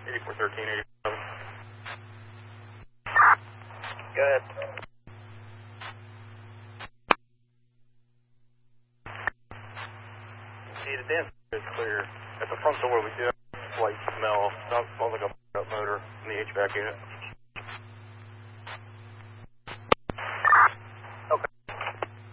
8413, 87. Go ahead. See, the dance is clear. At the front door, we do have a slight smell. It smells like a motor in the HVAC unit.